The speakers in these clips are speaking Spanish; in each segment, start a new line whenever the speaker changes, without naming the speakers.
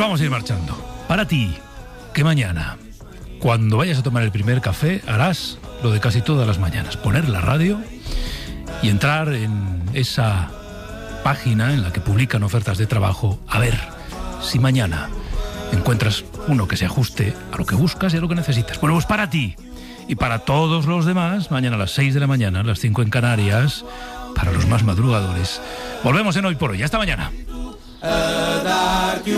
vamos a ir marchando. Para ti, que mañana, cuando vayas a tomar el primer café, harás lo de casi todas las mañanas: poner la radio y entrar en esa página en la que publican ofertas de trabajo, a ver si mañana encuentras uno que se ajuste a lo que buscas y a lo que necesitas. Bueno, pues para ti y para todos los demás, mañana a las 6 de la mañana, a las 5 en Canarias, para los más madrugadores. Volvemos en Hoy por Hoy. Hasta mañana.
A dar-te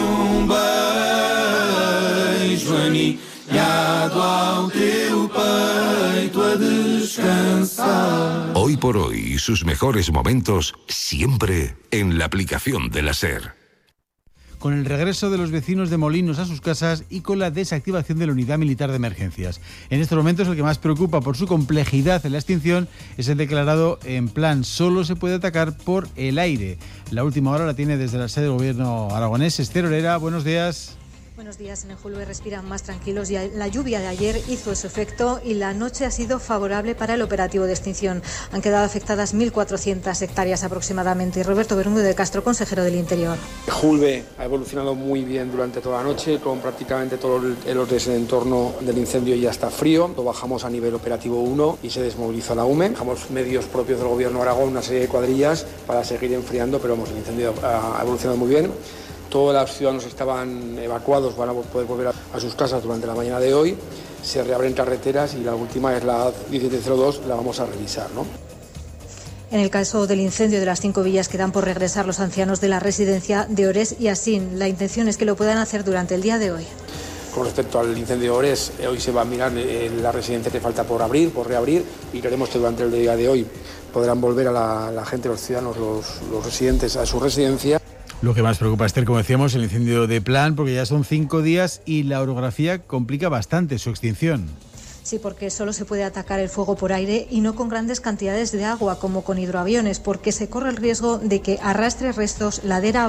beijo aninhado ao teu peito a descansar.
Hoy por Hoy, sus mejores momentos siempre en la aplicación de la SER.
Con el regreso de los vecinos de Molinos a sus casas y con la desactivación de la unidad militar de emergencias. En estos momentos el que más preocupa por su complejidad en la extinción es el declarado en plan solo se puede atacar por el aire. La última hora la tiene desde la sede del gobierno aragonés. Esther Orera, buenos días.
Buenos días. En el Julve respiran más tranquilos. Ya la lluvia de ayer hizo su efecto y la noche ha sido favorable para el operativo de extinción. Han quedado afectadas 1.400 hectáreas aproximadamente. Y Roberto Bermúdez de Castro, consejero del Interior.
Julve ha evolucionado muy bien durante toda la noche, con prácticamente todo el entorno del incendio ya está frío. Lo bajamos a nivel operativo 1 y se desmovilizó la UME. Dejamos medios propios del Gobierno de Aragón, una serie de cuadrillas para seguir enfriando, pero el incendio ha evolucionado muy bien. Todos los ciudadanos estaban evacuados, van a poder volver a sus casas durante la mañana de hoy. Se reabren carreteras y la última es la 1702, la vamos a revisar, ¿no?
En el caso del incendio de las 5 villas quedan por regresar los ancianos de la residencia de Ores y Asín. La intención es que lo puedan hacer durante el día de hoy.
Con respecto al incendio de Ores, hoy se va a mirar la residencia que falta por reabrir, y queremos que durante el día de hoy podrán volver a la gente, los ciudadanos, los residentes a su residencia.
Lo que más preocupa, Esther, como decíamos, el incendio de Plan, porque ya son 5 días y la orografía complica bastante su extinción.
Sí, porque solo se puede atacar el fuego por aire y no con grandes cantidades de agua como con hidroaviones, porque se corre el riesgo de que arrastre restos ladera